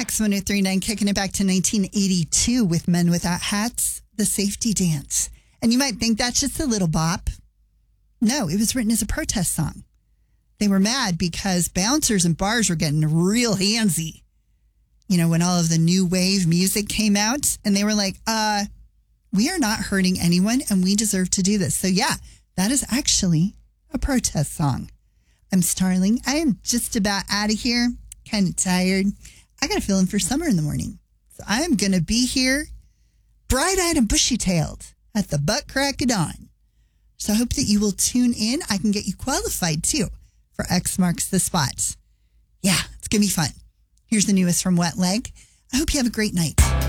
X1039, kicking it back to 1982 with Men Without Hats, The Safety Dance. And you might think that's just a little bop. No, it was written as a protest song. They were mad because bouncers and bars were getting real handsy. You know, when all of the new wave music came out, and they were like, we are not hurting anyone and we deserve to do this. So yeah, that is actually a protest song. I'm Starling. I am just about out of here. Kind of tired. I got a feeling for summer in the morning. So I'm going to be here bright-eyed and bushy-tailed at the butt crack of dawn. So I hope that you will tune in. I can get you qualified too for X Marks the Spot. Yeah, it's going to be fun. Here's the newest from Wet Leg. I hope you have a great night.